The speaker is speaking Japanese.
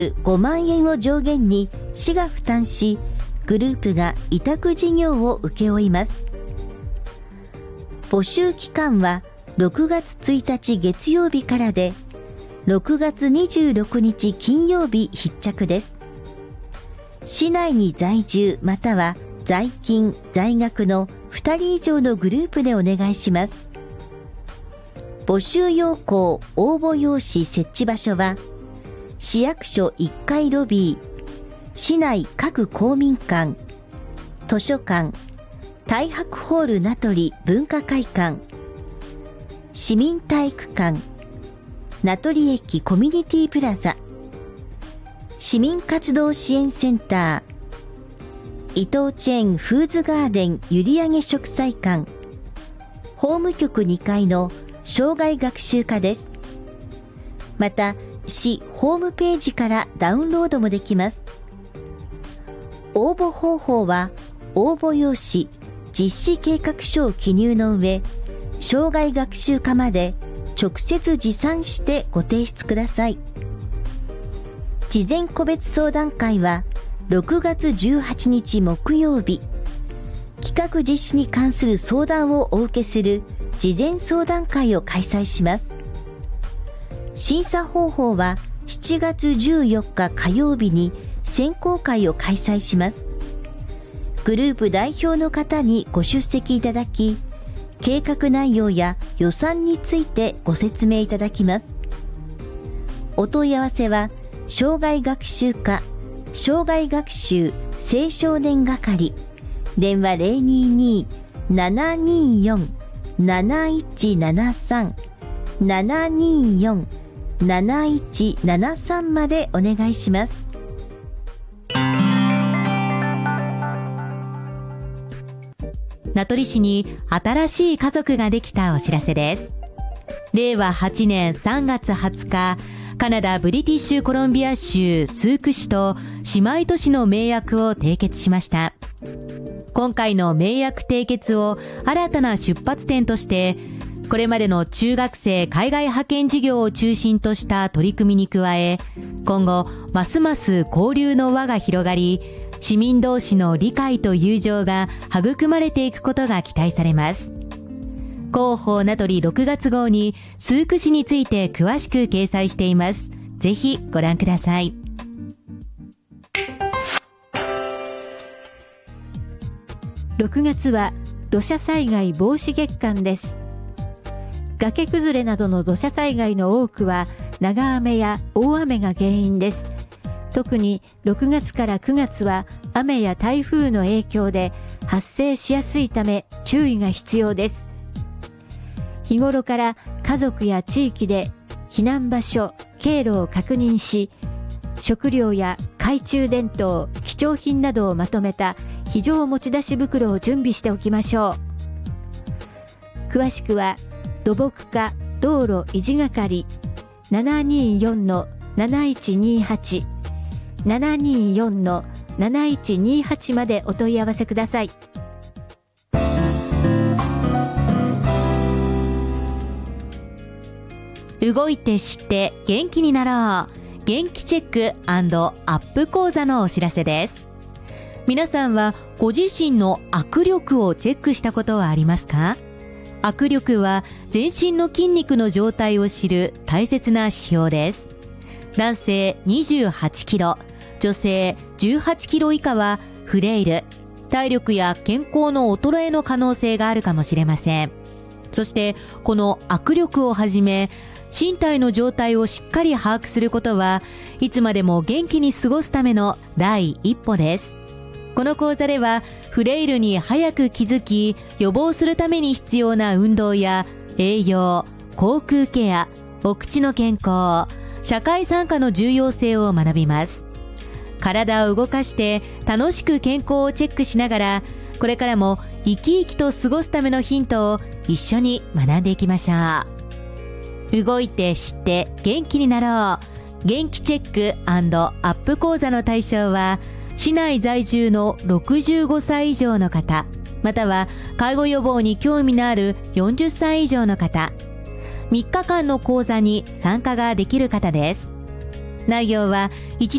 5万円を上限に市が負担し、グループが委託事業を請け負います。募集期間は6月1日月曜日からで、6月26日金曜日必着です。市内に在住または在勤・在学の2人以上のグループでお願いします。募集要項応募用紙設置場所は、市役所1階ロビー、市内各公民館、図書館、太白ホール名取文化会館、市民体育館、名取駅コミュニティプラザ、市民活動支援センター、伊藤チェーンフーズガーデン閖上植栽館、法務局2階の障害学習課です。また、市ホームページからダウンロードもできます。応募方法は、応募用紙、実施計画書を記入の上、障害学習課まで直接持参してご提出ください。事前個別相談会は6月18日木曜日、企画実施に関する相談をお受けする事前相談会を開催します。審査方法は7月14日火曜日に選考会を開催します。グループ代表の方にご出席いただき、計画内容や予算についてご説明いただきます。お問い合わせは、障害学習課、障害学習青少年係、電話 022-724-7173、724-7173 までお願いします。 名取市に新しい家族ができたお知らせです。令和8年3月20日、カナダ・ブリティッシュコロンビア州スーク市と姉妹都市の盟約を締結しました。今回の盟約締結を新たな出発点として、これまでの中学生海外派遣事業を中心とした取り組みに加え、今後ますます交流の輪が広がり、市民同士の理解と友情が育まれていくことが期待されます。広報名取6月号にスーク市について詳しく掲載しています。ぜひご覧ください。 6月は土砂災害防止月間です。崖崩れなどの土砂災害の多くは長雨や大雨が原因です。特に6月から9月は雨や台風の影響で発生しやすいため注意が必要です。日頃から家族や地域で避難場所、経路を確認し、食料や懐中電灯、貴重品などをまとめた非常持ち出し袋を準備しておきましょう。詳しくは土木課道路維持係 724-7128 724-7128 までお問い合わせください。 動いて知って元気になろう。元気チェック&アップ講座のお知らせです。皆さんはご自身の握力をチェックしたことはありますか？握力は全身の筋肉の状態を知る大切な指標です。男性28キロ、女性18キロ以下はフレイル、体力や健康の衰えの可能性があるかもしれません。そしてこの握力をはじめ身体の状態をしっかり把握することはいつまでも元気に過ごすための第一歩です。この講座ではフレイルに早く気づき予防するために必要な運動や栄養、口腔ケア、お口の健康、社会参加の重要性を学びます。体を動かして楽しく健康をチェックしながら、これからも生き生きと過ごすためのヒントを一緒に学んでいきましょう。動いて知って元気になろう。元気チェック&アップ講座の対象は、市内在住の65歳以上の方、または介護予防に興味のある40歳以上の方、3日間の講座に参加ができる方です。 内容は1